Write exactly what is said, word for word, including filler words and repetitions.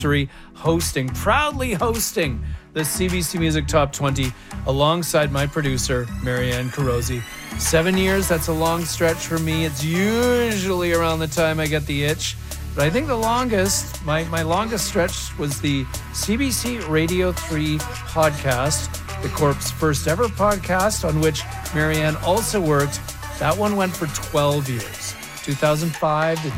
hosting, proudly hosting the C B C Music Top twenty alongside my producer, Marianne Carosi. Seven years, that's a long stretch for me. It's usually around the time I get the itch. But I think the longest, my, my longest stretch was the C B C Radio three podcast, the Corp's first ever podcast, on which Marianne also worked. That one went for twelve years, two thousand five to